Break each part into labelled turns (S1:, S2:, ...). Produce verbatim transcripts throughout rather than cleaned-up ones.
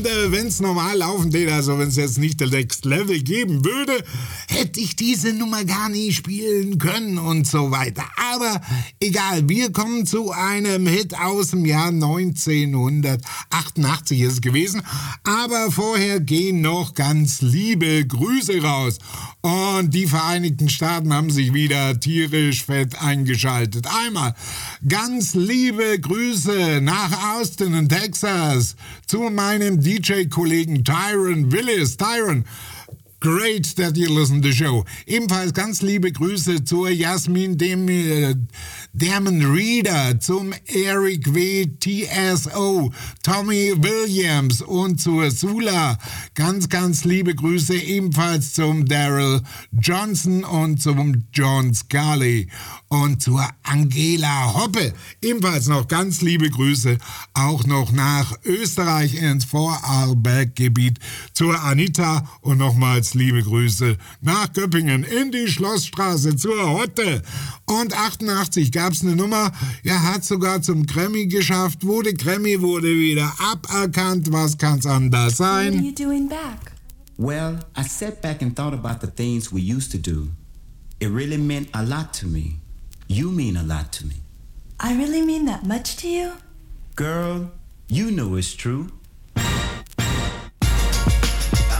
S1: Wenn es normal laufen würde, also wenn es jetzt nicht das Next Level geben würde, hätte ich diese Nummer gar nie spielen können und so weiter. Aber egal, wir kommen zu einem Hit aus dem Jahr neunzehnhundertachtundachtzig ist es gewesen. Aber vorher gehen noch ganz liebe Grüße raus. Und die Vereinigten Staaten haben sich wieder tierisch fett eingeschaltet. Einmal ganz liebe Grüße nach Austin in Texas zu meinem D J-Kollegen Tyron Willis. Tyron, great that you listen to the show. Ebenfalls ganz liebe Grüße zur Jasmin Dem, äh, Demon Reader, zum Eric W. T S O, Tommy Williams und zur Sula. Ganz, ganz liebe Grüße ebenfalls zum Daryl Johnson und zum John Scully und zur Angela Hoppe. Ebenfalls noch ganz liebe Grüße auch noch nach Österreich ins Vorarlberg-Gebiet zur Anita und nochmals liebe Grüße nach Göppingen in die Schlossstraße zur Hotte. Und achtundachtzig gab es eine Nummer, ja, hat sogar zum Grammy geschafft, wurde Grammy, wurde wieder aberkannt. Was kann's anders sein?
S2: What are you doing back?
S3: Well, I sat back and thought about the things we used to do. It really meant a lot to me. You mean a lot to me.
S2: I really mean that much to you?
S3: Girl, you know it's true.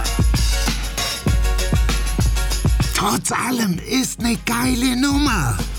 S1: Trotz allem ist eine geile Nummer.